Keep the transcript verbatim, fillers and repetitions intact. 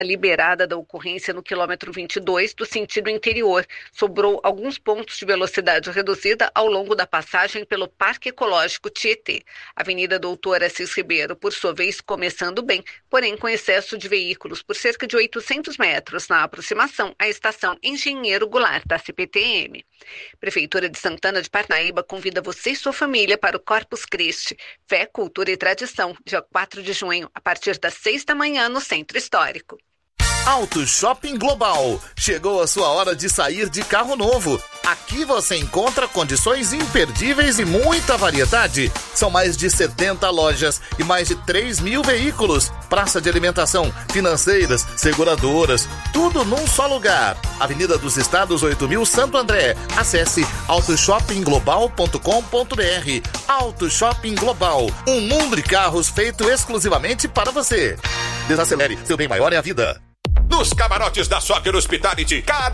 liberada da ocorrência no quilômetro vinte e dois do sentido interior. Sobrou alguns pontos de velocidade reduzida ao longo da passagem pelo Parque Ecológico Tietê. Avenida Doutor Assis Ribeiro, por sua vez, começando bem, porém com excesso de veículos por cerca de oitocentos metros na aproximação à estação Engenheiro Goulart, da C P T M. Prefeitura de Santana de Parnaíba convida você e sua família para o Corpus Christi, Fé, Cultura e Tradição, dia quatro de junho, a partir das seis da manhã no Centro Histórico. Auto Shopping Global. Chegou a sua hora de sair de carro novo. Aqui você encontra condições imperdíveis e muita variedade. São mais de setenta lojas e mais de três mil veículos. Praça de alimentação, financeiras, seguradoras, tudo num só lugar. Avenida dos Estados oito mil, Santo André. Acesse auto shopping global ponto com ponto b r. Auto Shopping Global. Um mundo de carros feito exclusivamente para você. Desacelere, seu bem maior é a vida. Nos camarotes da Soccer Hospitality, cada